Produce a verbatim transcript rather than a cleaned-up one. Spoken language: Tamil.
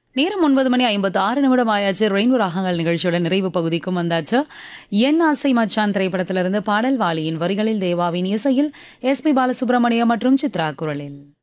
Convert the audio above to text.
நேரம் ஒன்பது மணி ஐம்பத்தி ஆறு நிமிடம் ஆயாச்சு. ரெயின்போ ராகங்கள் நிகழ்ச்சியோட நிறைவு பகுதிக்கும் வந்தாச்சு. என் ஆசை மச்சான் திரைப்படத்திலிருந்து பாடல் வாலியின் வரிகளில் தேவாவின் இசையில் எஸ் பி பாலசுப்ரமணியம் மற்றும் சித்ரா குரலில்.